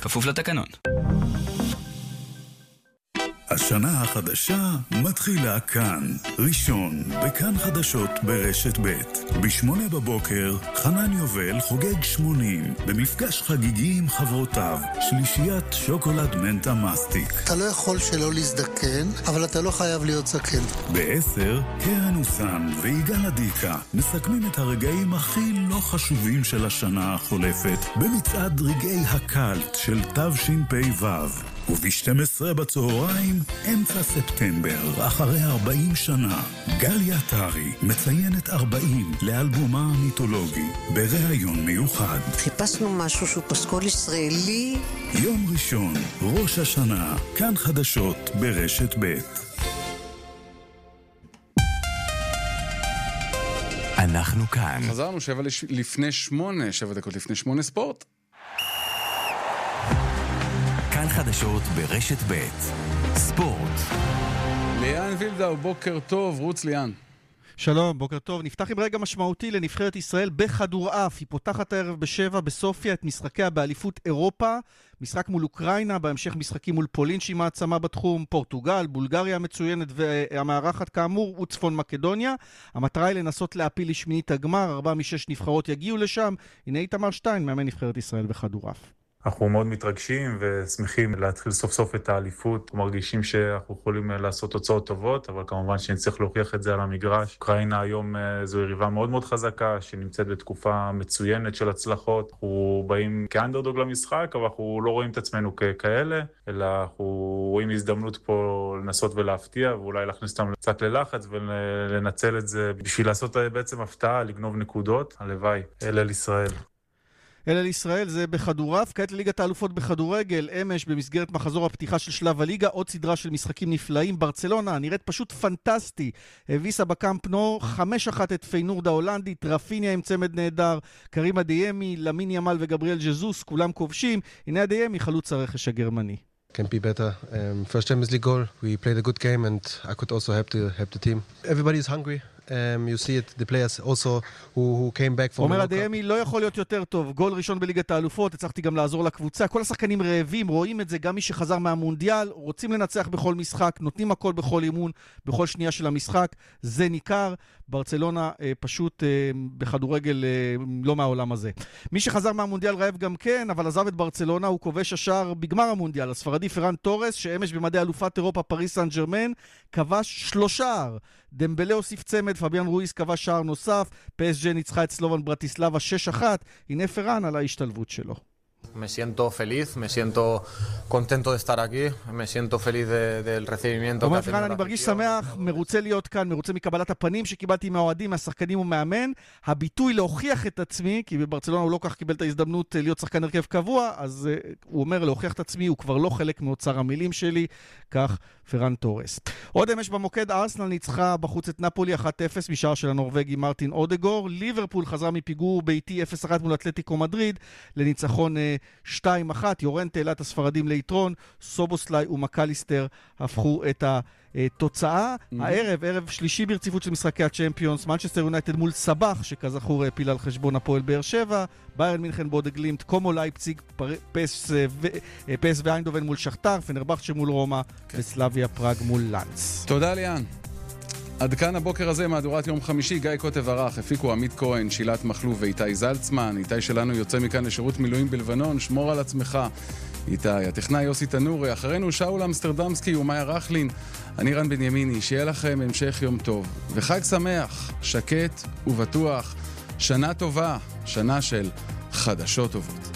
כפוף לתקנון. השנה החדשה מתחילה כאן. ראשון, בכאן חדשות ברשת ב'. ב8 בבוקר, חנן יובל חוגג 80, במפגש חגיגי עם חברותיו, שלישיית שוקולד מנטה מסטיק. אתה לא יכול שלא להזדקן, אבל אתה לא חייב להיות זקן. ב10, קרן אוסן ויגאל אדיקה מסכמים את הרגעים הכי לא חשובים של השנה החולפת, במצעד רגעי הקלט של תשפ"ו. וב-12 בצהריים, אמצע ספטמבר, אחרי 40 שנה, גליה טרי מציינת 40 לאלבומה המיתולוגי, בראיון מיוחד. חיפשנו משהו שהוא פסקול ישראלי. יום ראשון, ראש השנה, כאן חדשות ברשת ב'. אנחנו כאן. חזרנו 7 דקות לפני 8 ספורט. כאן חדשות ברשת ב' ספורט. ליאן וילדאו, בוקר טוב, רוץ ליאן. שלום, בוקר טוב. נפתח עם רגע משמעותי לנבחרת ישראל בכדורעף. היא פותחת הערב ב7 בסופיה את משחקיה באליפות אירופה. משחק מול אוקראינה, בהמשך משחקים מול פולין שהיא מעצמה בתחום, פורטוגל, בולגריה המצוינת והמארחת כאמור וצפון מקדוניה. המטרה היא לנסות להפיל לשמינית הגמר, 4 מ-6 נבחרות יגיעו לשם. הנה איתמר שטיין, מאמן נבחרת ישראל בכדורעף. אנחנו מאוד מתרגשים ושמחים להתחיל סוף סוף את האליפות, מרגישים שאנחנו יכולים לעשות תוצאות טובות, אבל כמובן שנצטרך להוכיח את זה על המגרש. אוקראינה היום זו יריבה מאוד מאוד חזקה, שנמצאת בתקופה מצוינת של הצלחות. אנחנו באים כאנדרדוג למשחק, אבל אנחנו לא רואים את עצמנו ככאלה, אלא אנחנו רואים הזדמנות פה לנסות ולהפתיע, ואולי להכניס אותם קצת ללחץ ולנצל את זה בשביל לעשות בעצם הפתעה, לגנוב נקודות. הלוואי, אלה לישראל. אלה לישראל זה בכדורעף, כעת לליגת האלופות בכדורגל, אמש במסגרת מחזור הפתיחה של שלב הליגה, עוד סדרה של משחקים נפלאים. ברצלונה נראית פשוט פנטסטי, הביסה בקאמפ נו 5-1 את פיינורד ההולנדית, רפיניה עם צמד נהדר, קרים אדיאמי, למין ימל וגבריאל ג'זוס, כולם כובשים. הנה אדיאמי, חלוץ הרכש הגרמני. Can be better. First Champions League goal, we played a good game and I could also help the team. Everybody is hungry. You see it, the players also who came back from אומר אדיאמי, לא יכול להיות יותר טוב. גול ראשון בליגת האלופות, הצלחתי גם לעזור לקבוצה. כל השחקנים רעבים, רואים את זה, גם מי שחזר מהמונדיאל, רוצים לנצח בכל משחק, נותנים הכל בכל אימון, בכל שנייה של המשחק. זה ניכר. ברצלונה פשוט בכדורגל לא מהעולם הזה. מי שחזר מהמונדיאל רעב גם כן, אבל עזב את ברצלונה, הוא כובש השער בגמר המונדיאל. הספרדי פרן טורס, שאמש במדי אלופת אירופה פריס סן ז'רמן, כבש 3 שער. דמבלה הוסיף צמד, פביאן רויס כבש שער נוסף, PSG ניצחה את סלובן ברטיסלבה 6-1. הנה פרן על ההשתלבות שלו. Me siento feliz, me siento contento de estar aquí, me siento feliz del recibimiento. אומר פרן, אני מרגיש שמח, מרוצה להיות כאן, מרוצה מקבלת הפנים שקיבלתי מהאוהדים, מהשחקנים ומאמן. הביטוי להוכיח את עצמי, כי בברצלונה הוא לא כך קיבל את ההזדמנות להיות שחקן הרכב קבוע, אז הוא אומר להוכיח את עצמי, הוא כבר לא חלק מאוצר המילים שלי, כך פרן טורס. עוד אמש במוקד, ארסנל ניצחה בחוץ את נפולי 1-0 משער של הנורווגי מרטין אודגור. ליברפול חזרה מפיגור ביתי 0-1 מול אתלטיקו מדריד לניצחון 2-1. יורנטה העלה את הספרדים ליתרון, סובוסליי ומקליסטר הפכו את התוצאה. הערב, ערב שלישי ברציפות של משחקי הצ'מפיונס, מנצ'סטר יונייטד מול סבח, שכזכור הפילה על חשבון הפועל באר שבע, ביירן מינכן בודה גלימט, קומו לייפציג, פס ואיינדובן מול שכתר, פנרבכצ'ה מול רומא, וסלאביה פראג מול לנץ. תודה ליאן. עד כאן הבוקר הזה, מהדורת יום חמישי. גיא קוטב ערך, הפיקו עמית כהן, שילת מחלוב ואיתי זלצמן. איתי שלנו יוצא מכאן לשירות מילואים בלבנון, שמור על עצמך. איתי, הטכנאי יוסי תנורי, אחרינו שאול אמסטרדמסקי ומאיה רחלין. אני רן בנימיני, שיהיה לכם המשך יום טוב. וחג שמח, שקט ובטוח. שנה טובה, שנה של חדשות טובות.